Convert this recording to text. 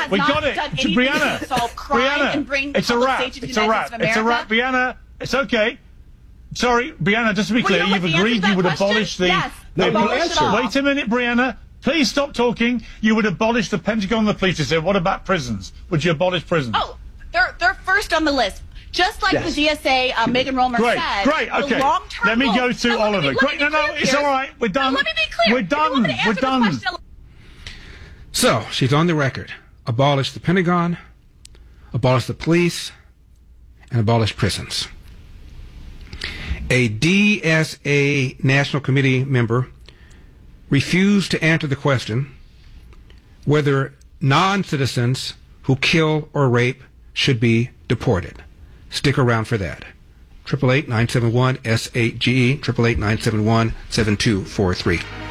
has We not got it. done anything Brianna, to solve crime Brianna, and bring it's a public wrap. safety to It's the a United wrap. States of It's a America? wrap. Brianna, it's okay. Sorry, Brianna, just to be clear, Well, you've agreed you would abolish the... Yes, No, abolish it all. wait a minute, Brianna. Please stop talking. You would abolish the Pentagon and the police. You said, what about prisons? Would you abolish prisons? Oh, they're first on the list. Just like the GSA, Megan Romer said. Great, okay. The long-term Let me goals. go through all of it. Great, no, it's all right. We're done. Let me be clear. We're done. We're done. So, she's on the record. Abolish the Pentagon, abolish the police, and abolish prisons. A DSA National Committee member refused to answer the question whether non-citizens who kill or rape should be deported. Stick around for that. 888-971-SAGE, 888-971-7243.